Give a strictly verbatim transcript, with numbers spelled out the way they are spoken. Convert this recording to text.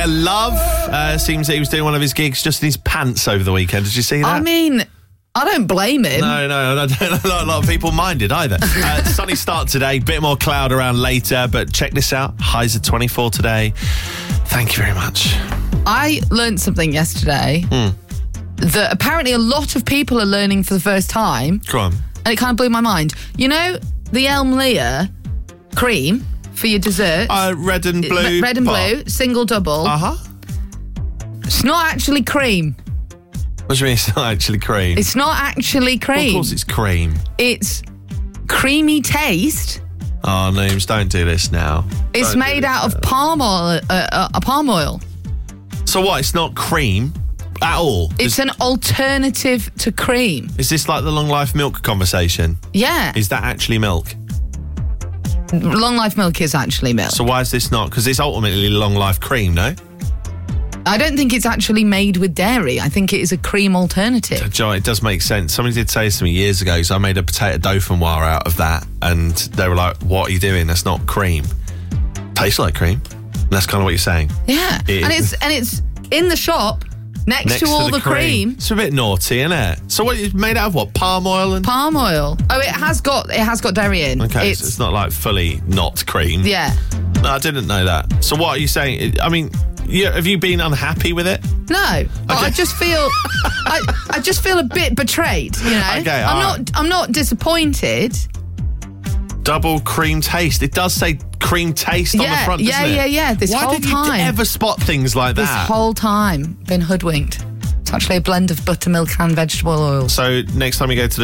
Love uh, seems that he was doing one of his gigs just in his pants over the weekend. Did you see that? I mean, I don't blame him. No, no, I don't, not a lot of people minded either. Uh, sunny start today, bit more cloud around later, but check this out. Highs are twenty-four today. Thank you very much. I learned something yesterday mm. that apparently a lot of people are learning for the first time. Go on. And it kind of blew my mind. You know, the Elm Lear cream for your dessert. Uh, red and blue. Red and bar. blue, single, double. Uh-huh. It's not actually cream. What do you mean it's not actually cream? It's not actually cream. Well, of course it's cream. It's creamy taste. Oh, Nooms, don't do this now. It's Don't made out now. of palm oil. Uh, uh, a palm oil. So what? It's not cream at all? It's is, an alternative to cream. is this like the long life milk conversation? Yeah. Is that actually milk? Long life milk is actually milk. So why is this not? Because it's ultimately long life cream, no? I don't think it's actually made with dairy. I think it is a cream alternative. Joe, it does make sense. Somebody did say this to me years ago, so I made a potato dauphinoise out of that, and they were like, what are you doing? That's not cream. Tastes like cream. And that's kind of what you're saying. Yeah. It and is. it's and it's in the shop next, Next to all the, the cream. It's a bit naughty, isn't it? So what, it's made out of what? Palm oil and... Palm oil. Oh, it has got it has got dairy in. Okay, It's, so it's not like fully not cream. yeah. No, I didn't know that. So what are you saying? I mean, you, have you been unhappy with it? No. But I just feel I, I just feel a bit betrayed, you know. Okay, I'm all not I'm not disappointed. Double cream taste. It does say cream taste on Yeah, the front, yeah, doesn't it? yeah, yeah, this Why whole did time. you ever spot things like This that? whole time been hoodwinked. It's actually a blend of buttermilk and vegetable oils. So next time you go to the